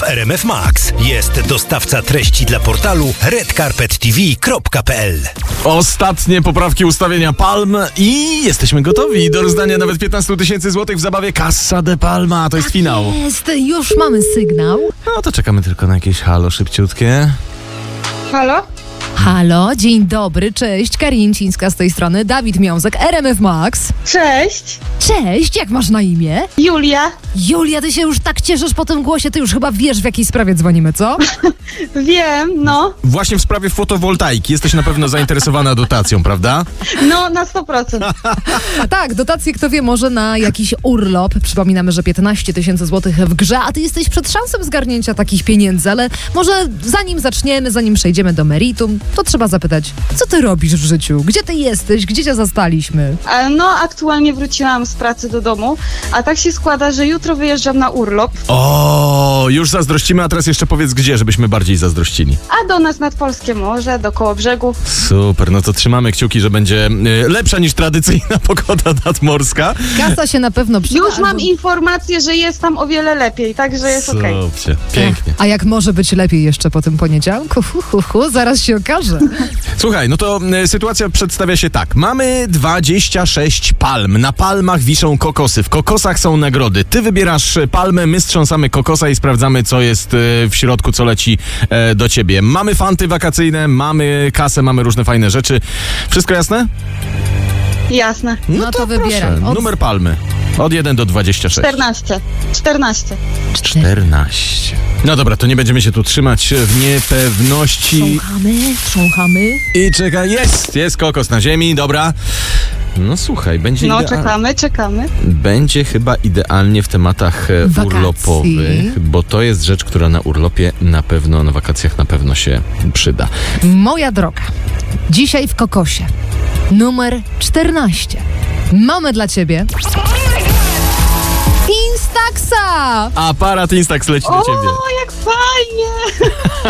RMF Max. Jest dostawca treści dla portalu redcarpettv.pl. Ostatnie poprawki ustawienia Palm i jesteśmy gotowi do rozdania nawet 15 000 złotych w zabawie Casa de Palma. To jest finał. Jest, już mamy sygnał. No to czekamy tylko na jakieś halo szybciutkie. Halo? Halo, dzień dobry, cześć, Karincińska z tej strony, Dawid Miązek, RMF Max. Cześć, Cześć, jak masz na imię? Julia. Julia, ty się już tak cieszysz po tym głosie, ty już chyba wiesz, w jakiej sprawie dzwonimy, co? Wiem, no. Właśnie w sprawie fotowoltaiki. Jesteś na pewno zainteresowana dotacją, prawda? No, na 100%. Tak, dotacje, kto wie, może na jakiś urlop. Przypominamy, że 15 000 złotych w grze, a ty jesteś przed szansą zgarnięcia takich pieniędzy, ale może zanim zaczniemy, zanim przejdziemy do meritum, to trzeba zapytać, co ty robisz w życiu? Gdzie ty jesteś? Gdzie cię zastaliśmy? No, aktualnie wróciłam z pracy do domu, a tak się składa, że jutro wyjeżdżam na urlop, O, już zazdrościmy, a teraz jeszcze powiedz gdzie, żebyśmy bardziej zazdrościli. a do nas nad Polskie Morze, do Kołobrzegu. Super, no to trzymamy kciuki, że będzie lepsza niż tradycyjna pogoda nadmorska. Kasa się na pewno przyda. Już mam informację, że jest tam o wiele lepiej, także jest okej. Super, pięknie. A jak może być lepiej jeszcze po tym poniedziałku? Zaraz się okaże. Słuchaj, no to sytuacja przedstawia się tak. Mamy 26 palm. Na palmach wiszą kokosy. W kokosach są nagrody. Ty wybierasz palmę, my strząsamy kokosa i sprawdzamy, co jest w środku, co leci do ciebie. Mamy fanty wakacyjne, mamy kasę, mamy różne fajne rzeczy. Wszystko jasne? Jasne. No to wybieram. Proszę, numer palmy. Od 1 do 26. 14. 14. No dobra, to nie będziemy się tu trzymać w niepewności. Trząchamy. I czekaj, jest kokos na ziemi, dobra. No słuchaj, będzie No, czekamy. Będzie chyba idealnie w tematach Wakacji. urlopowych, bo to jest rzecz, która na urlopie na pewno, na wakacjach na pewno się przyda. Moja droga, dzisiaj w kokosie numer 14 mamy dla ciebie Instaxa! Aparat Instax leci do ciebie. O, jak fajnie!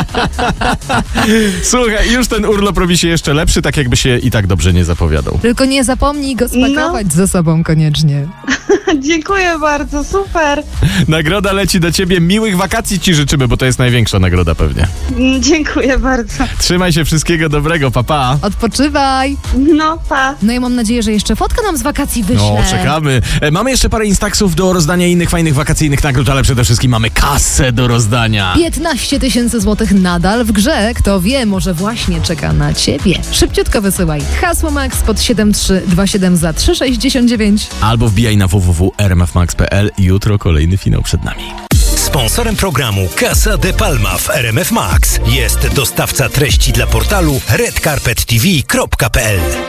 Słuchaj, już ten urlop robi się jeszcze lepszy, tak jakby się i tak dobrze nie zapowiadał. Tylko nie zapomnij go spakować ze sobą koniecznie. Dziękuję bardzo, super. Nagroda leci do ciebie, miłych wakacji ci życzymy, bo to jest największa nagroda pewnie. Dziękuję bardzo. Trzymaj się, wszystkiego dobrego, papa. Odpoczywaj! No, pa. No i mam nadzieję, że jeszcze fotka nam z wakacji wyśle. No, czekamy. Mamy jeszcze parę Instaxów do rozdania i innych fajnych wakacyjnych nagród, ale przede wszystkim mamy kasę do rozdania. 15 000 złotych nadal w grze. Kto wie, może właśnie czeka na ciebie. Szybciutko wysyłaj hasło Max pod 7327 za 369. Albo wbijaj na www.rmfmax.pl. Jutro kolejny finał przed nami. Sponsorem programu Casa de Palma w RMF Max jest dostawca treści dla portalu redcarpettv.pl.